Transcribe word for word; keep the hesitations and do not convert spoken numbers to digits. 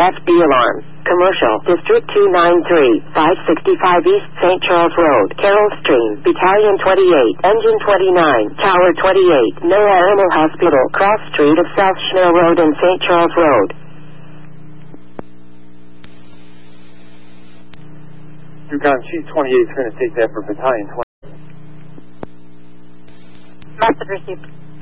F B alarm. Commercial, District two ninety-three, five sixty-five East Saint Charles Road, Carroll Stream, Battalion twenty-eight, Engine twenty-nine, Tower twenty-eight, Noah Animal Hospital, Cross Street of South Schmill Road and Saint Charles Road. Yukon Chief twenty-eight is going to take that for Battalion twenty. Message received.